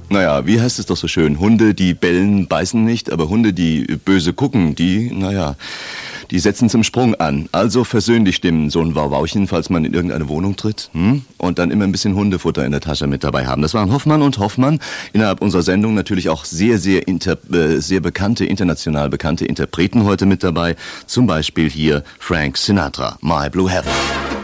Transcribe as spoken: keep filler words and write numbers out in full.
Naja, wie heißt es doch so schön? Hunde, die bellen, beißen nicht, aber Hunde, die böse gucken, die, naja, die setzen zum Sprung an. Also versöhnlich stimmen, so ein Wauwauchen, falls man in irgendeine Wohnung tritt. Hm? Und dann immer ein bisschen Hundefutter in der Tasche mit dabei haben. Das waren Hoffmann und Hoffmann. Innerhalb unserer Sendung natürlich auch sehr, sehr, inter, äh, sehr bekannte, international bekannte Interpreten heute mit dabei. Zum Beispiel hier Frank Sinatra, My Blue Heaven.